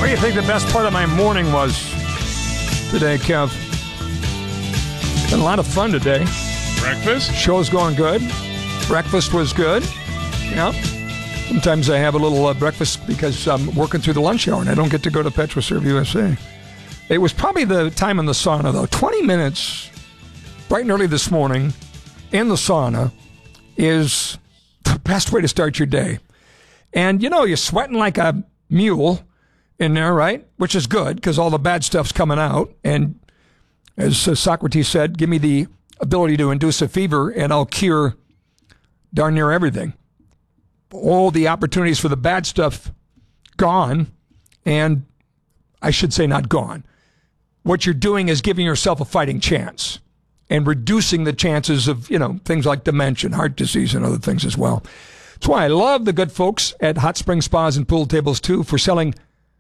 What do you think the best part of my morning was today, Kev? Been a lot of fun today. Breakfast? Show's going good. Breakfast was good. Yeah. Sometimes I have a little breakfast because I'm working through the lunch hour and I don't get to go to PetroServe USA. It was probably the time in the sauna, though. 20 minutes bright and early this morning in the sauna is the best way to start your day. And, you know, you're sweating like a mule in there, right? Which is good because all the bad stuff's coming out. And as Socrates said, give me the ability to induce a fever and I'll cure darn near everything. All the opportunities for the bad stuff gone, and I should say not gone. What you're doing is giving yourself a fighting chance and reducing the chances of, you know, things like dementia, heart disease, and other things as well. That's why I love the good folks at Hot Spring Spas and Pool Tables, too, for selling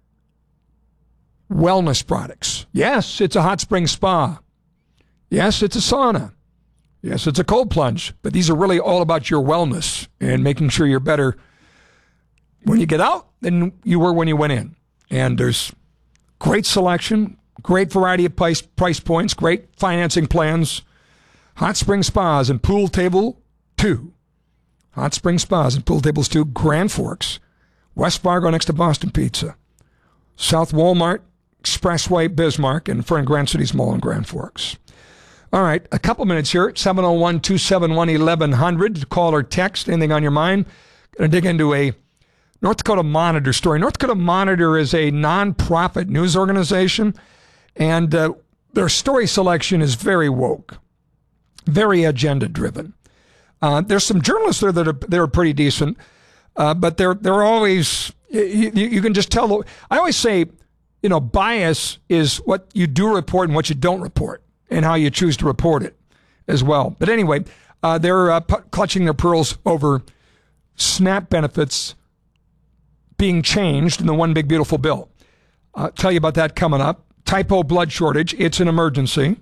wellness products. Yes, it's a hot spring spa. Yes, it's a sauna. Yes, it's a cold plunge. But these are really all about your wellness and making sure you're better when you get out than you were when you went in. And there's great selection, great variety of price points, great financing plans. Hot Spring Spas and Pool Table 2. Hot Spring Spas and Pool Tables 2, Grand Forks, West Fargo next to Boston Pizza, South Walmart, Expressway, Bismarck, and in Grand Cities Mall in Grand Forks. All right, a couple minutes here, 701-271-1100. Call or text, anything on your mind. Going to dig into a North Dakota Monitor story. North Dakota Monitor is a nonprofit news organization, and their story selection is very woke, very agenda-driven. There's some journalists there that are pretty decent, but they're always, you can just tell. I always say, you know, bias is what you do report and what you don't report, and how you choose to report it as well. But anyway, they're clutching their pearls over SNAP benefits being changed in the One Big Beautiful Bill. I'll tell you about that coming up. Typo blood shortage, it's an emergency.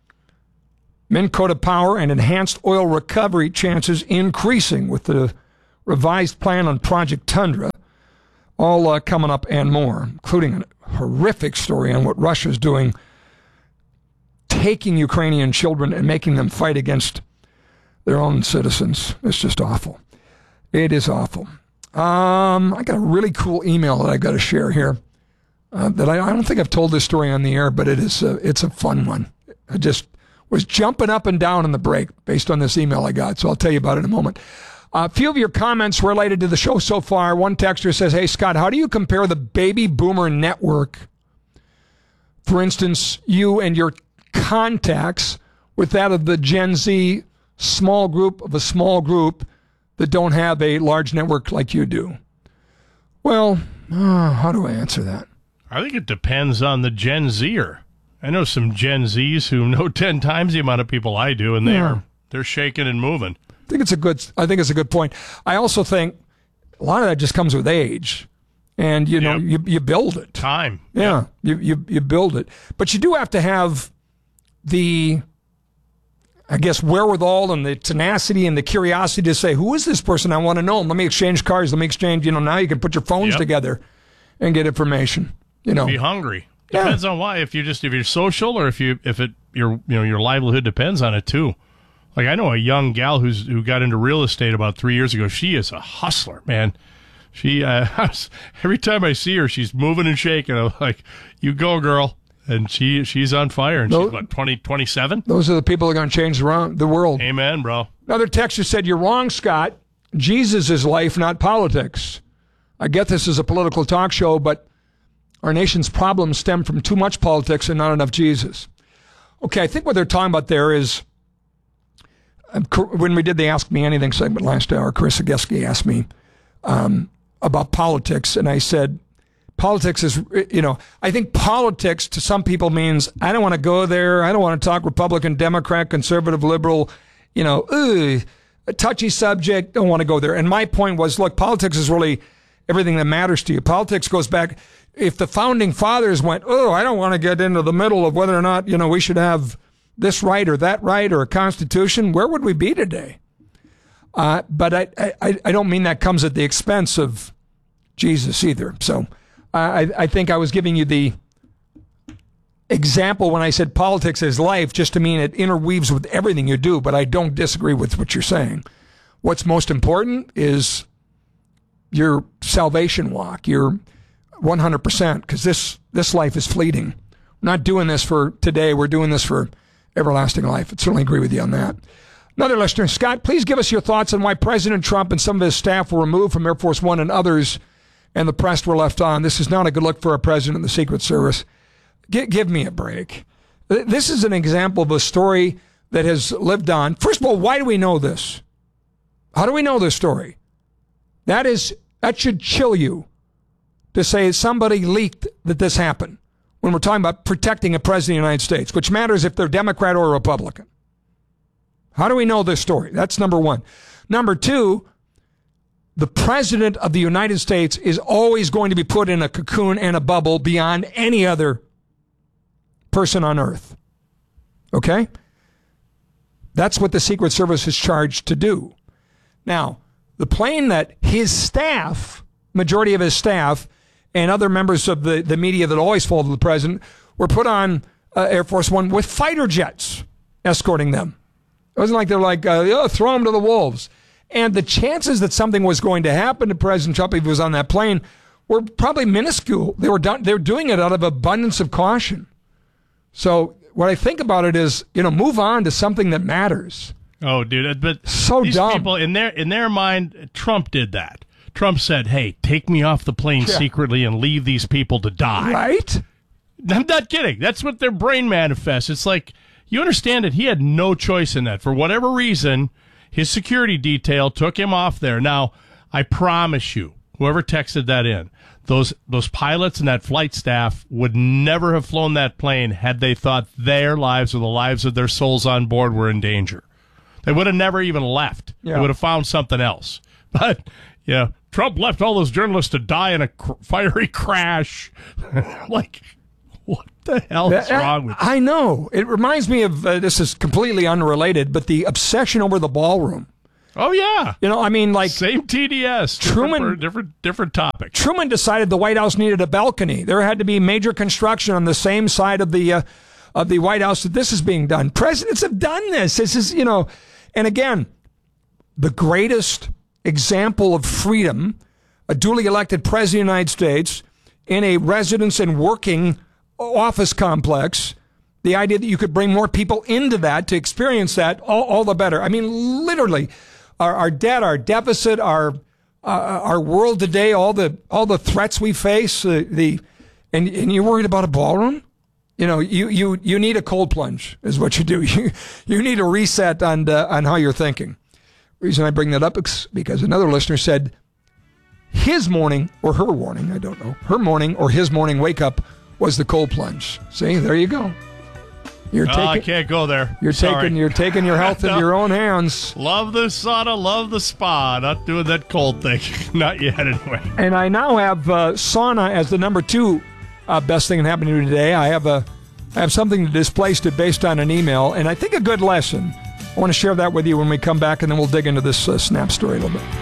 Minn Kota Power and enhanced oil recovery chances increasing with the revised plan on Project Tundra. All coming up and more, including a horrific story on what Russia's doing, taking Ukrainian children and making them fight against their own citizens. It's just awful. It is awful. I got a really cool email that I got to share here. That I don't think I've told this story on the air, but it's a fun one. I just was jumping up and down in the break based on this email I got, so I'll tell you about it in a moment. A few of your comments related to the show so far. One texter says, hey, Scott, how do you compare the baby boomer network, for instance, you and your contacts, with that of the Gen Z small group of a small group that don't have a large network like you do? Well, how do I answer that? I think it depends on the Gen Zer. I know some Gen Zs who know 10 times the amount of people I do, and they're shaking and moving. I think it's a good point. I also think a lot of that just comes with age, and you know, you build it. Time. Yeah, you build it, but you do have to have the, I guess, wherewithal and the tenacity and the curiosity to say, who is this person? I want to know him. Let me exchange cards. Let me exchange. You know, now you can put your phones together and get information. You know, be hungry. Depends on why. If you're social, or if your livelihood depends on it too. Like, I know a young gal who got into real estate about 3 years ago. She is a hustler, man. She every time I see her, she's moving and shaking. I'm like, you go, girl. And she's on fire. And she's, what, 27? Those are the people that are going to change the world. Amen, bro. Another texter said, you're wrong, Scott. Jesus is life, not politics. I get this is a political talk show, but our nation's problems stem from too much politics and not enough Jesus. Okay, I think what they're talking about there is, when we did the Ask Me Anything segment last hour, Chris Ageski asked me about politics, and I said, politics is, I think politics to some people means I don't want to go there. I don't want to talk Republican, Democrat, conservative, liberal, a touchy subject. Don't want to go there. And my point was, look, politics is really everything that matters to you. Politics goes back. If the founding fathers went, I don't want to get into the middle of whether or not, we should have this right or that right or a constitution, where would we be today? But I don't mean that comes at the expense of Jesus either. So I think I was giving you the example when I said politics is life, just to mean it interweaves with everything you do, but I don't disagree with what you're saying. What's most important is your salvation walk, your 100%, because this life is fleeting. We're not doing this for today. We're doing this for everlasting life. I certainly agree with you on that. Another listener, Scott, please give us your thoughts on why President Trump and some of his staff were removed from Air Force One and others, and the press were left on. This is not a good look for our president and the Secret Service. Give me a break. This is an example of a story that has lived on. First of all, why do we know this? How do we know this story? That should chill you to say somebody leaked that this happened when we're talking about protecting a president of the United States, which matters if they're Democrat or Republican. How do we know this story? That's number one. Number two, the president of the United States is always going to be put in a cocoon and a bubble beyond any other person on earth. Okay? That's what the Secret Service is charged to do. Now, the plane that his staff, majority of his staff, and other members of the media that always followed the president were put on Air Force One with fighter jets escorting them. It wasn't like they're like, throw them to the wolves. And the chances that something was going to happen to President Trump if he was on that plane were probably minuscule. They were doing it out of abundance of caution. So what I think about it is, move on to something that matters. Oh, dude, but so these dumb. People in their mind, Trump did that. Trump said, "Hey, take me off the plane secretly and leave these people to die." Right? I'm not kidding. That's what their brain manifests. It's like, you understand that he had no choice in that. For whatever reason, his security detail took him off there. Now, I promise you, whoever texted that in, those pilots and that flight staff would never have flown that plane had they thought their lives or the lives of their souls on board were in danger. They would have never even left. Yeah. They would have found something else. But, Trump left all those journalists to die in a fiery crash. Like, what the hell is wrong with you? I know. It reminds me of, this is completely unrelated, but the obsession over the ballroom. Oh, yeah. Same TDS. Truman, different topic. Truman decided the White House needed a balcony. There had to be major construction on the same side of the White House that this is being done. Presidents have done this. This is, and again, the greatest example of freedom, a duly elected president of the United States in a residence and working office complex, the idea that you could bring more people into that to experience that, all the better. I mean, literally, our debt, our deficit, our world today, all the threats we face, and you're worried about a ballroom? You need a cold plunge is what you do. You need a reset on how you're thinking. The reason I bring that up is because another listener said his morning or her morning, I don't know, her morning or his morning wake up was the cold plunge. See, there you go. I can't go there. You're taking your health in your own hands. Love the sauna, love the spa. Not doing that cold thing. Not yet, anyway. And I now have sauna as the number 2 best thing that happened to me today. I have something that displaced it based on an email, and I think a good lesson. I want to share that with you when we come back, and then we'll dig into this Snap story a little bit.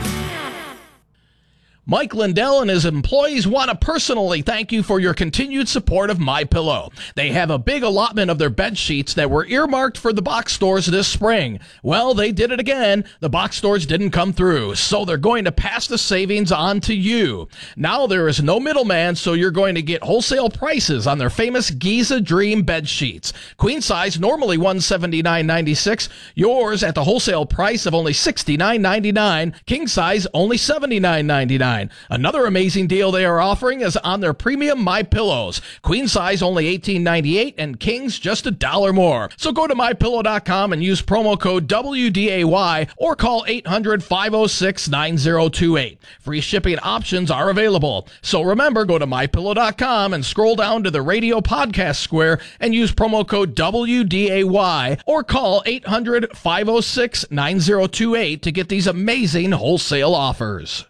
Mike Lindell and his employees want to personally thank you for your continued support of MyPillow. They have a big allotment of their bed sheets that were earmarked for the box stores this spring. Well, they did it again. The box stores didn't come through, so they're going to pass the savings on to you. Now there is no middleman, so you're going to get wholesale prices on their famous Giza Dream bed sheets. Queen size, normally $179.96. Yours at the wholesale price of only $69.99. King size, only $79.99. Another amazing deal they are offering is on their premium MyPillows. Queen size only $18.98 and kings just $1 more. So go to MyPillow.com and use promo code WDAY or call 800-506-9028. Free shipping options are available. So remember, go to MyPillow.com and scroll down to the radio podcast square and use promo code WDAY or call 800-506-9028 to get these amazing wholesale offers.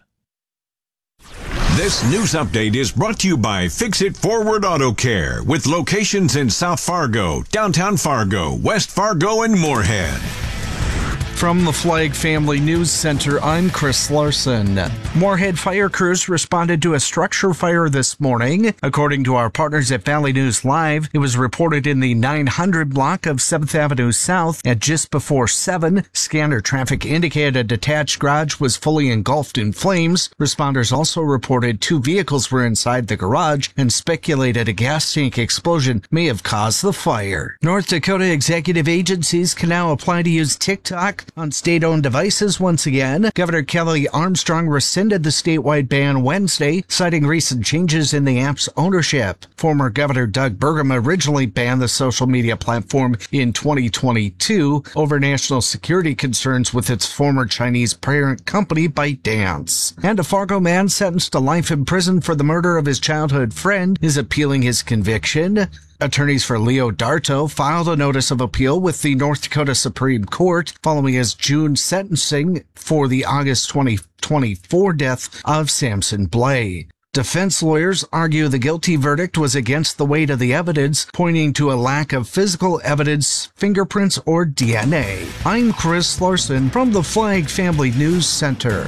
This news update is brought to you by Fix It Forward Auto Care, with locations in South Fargo, downtown Fargo, West Fargo, and Moorhead. From the Flag Family News Center, I'm Chris Larson. Moorhead fire crews responded to a structure fire this morning. According to our partners at Valley News Live, it was reported in the 900 block of 7th Avenue South at just before 7. Scanner traffic indicated a detached garage was fully engulfed in flames. Responders also reported 2 vehicles were inside the garage and speculated a gas tank explosion may have caused the fire. North Dakota executive agencies can now apply to use TikTok on state-owned devices once again. Governor Kelly Armstrong rescinded the statewide ban Wednesday, citing recent changes in the app's ownership. Former Governor Doug Burgum originally banned the social media platform in 2022 over national security concerns with its former Chinese parent company ByteDance. And a Fargo man sentenced to life in prison for the murder of his childhood friend is appealing his conviction. Attorneys for Leo Darto filed a notice of appeal with the North Dakota Supreme Court following his June sentencing for the August 2024 death of Samson Blay. Defense lawyers argue the guilty verdict was against the weight of the evidence, pointing to a lack of physical evidence, fingerprints, or DNA. I'm Chris Larson from the Flag Family News Center.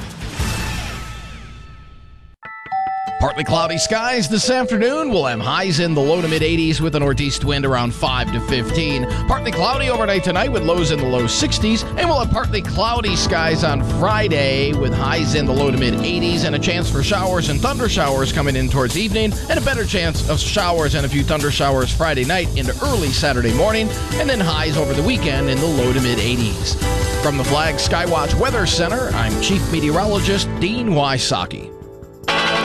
Partly cloudy skies this afternoon. We'll have highs in the low to mid 80s with a northeast wind around 5 to 15. Partly cloudy overnight tonight with lows in the low 60s. And we'll have partly cloudy skies on Friday with highs in the low to mid 80s and a chance for showers and thunder showers coming in towards evening, and a better chance of showers and a few thunder showers Friday night into early Saturday morning, and then highs over the weekend in the low to mid 80s. From the Flag Skywatch Weather Center, I'm Chief Meteorologist Dean Wysocki.